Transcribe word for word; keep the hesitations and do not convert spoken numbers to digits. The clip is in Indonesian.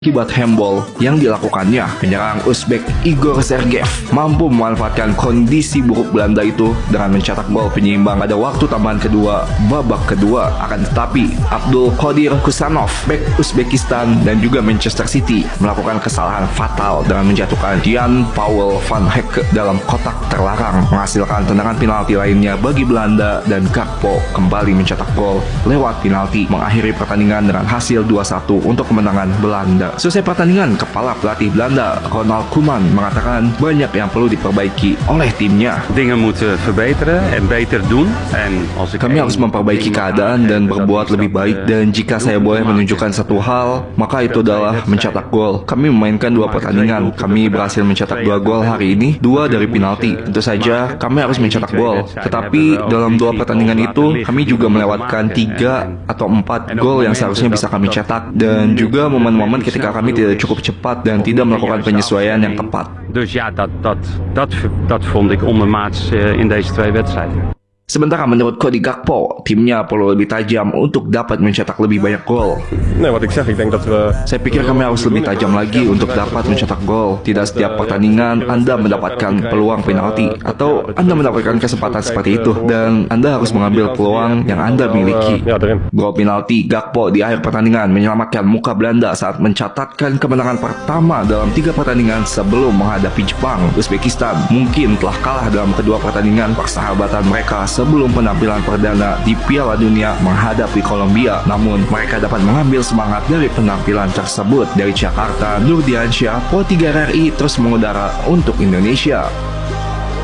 Akibat handball yang dilakukannya, penyerang Uzbek Igor Sergeyev mampu memanfaatkan kondisi buruk Belanda itu dengan mencetak gol penyeimbang pada waktu tambahan kedua babak kedua. Akan tetapi, Abdul Qadir Kusanov, bek Uzbekistan dan juga Manchester City melakukan kesalahan fatal dengan menjatuhkan Jan Paul van Hecke dalam kotak terlarang, menghasilkan tendangan penalti lainnya bagi Belanda dan Gakpo kembali mencetak gol lewat penalti, mengakhiri pertandingan dengan hasil dua satu untuk kemenangan Belanda. Selesai pertandingan, kepala pelatih Belanda Ronald Koeman mengatakan banyak yang perlu diperbaiki oleh timnya. Dingen moeten verbeteren en beter doen. En als ik Kami harus memperbaiki keadaan dan berbuat lebih baik, dan jika saya boleh menunjukkan satu hal, maka itu adalah mencetak gol. Kami memainkan dua pertandingan, kami berhasil mencetak dua gol hari ini, dua dari penalti. Tentu saja kami harus mencetak gol, tetapi dalam dua pertandingan itu kami juga melewatkan tiga atau empat gol yang seharusnya bisa kami cetak, dan juga momen-momen ketika kami tidak cukup cepat dan tidak melakukan penyesuaian yang tepat. Dus ja, dat, dat, dat, dat vond ik ondermaats in deze twee wedstrijden. Sementara menurut Cody Gakpo, timnya perlu lebih tajam untuk dapat mencetak lebih banyak gol. Nee, wat ik zeg, ik denk dat we... Saya pikir kami harus lebih tajam lagi untuk dapat mencetak gol. Tidak setiap pertandingan Anda mendapatkan peluang penalti atau Anda mendapatkan kesempatan seperti itu, dan Anda harus mengambil peluang yang Anda miliki. Gol penalti Gakpo di akhir pertandingan menyelamatkan muka Belanda saat mencatatkan kemenangan pertama dalam tiga pertandingan sebelum menghadapi Jepang. Uzbekistan mungkin telah kalah dalam kedua pertandingan persahabatan mereka sebelum penampilan perdana di Piala Dunia menghadapi Kolombia. Namun mereka dapat mengambil semangat dari penampilan tersebut. Dari Jakarta, Nurdiansyah, Pro tiga R I terus mengudara untuk Indonesia.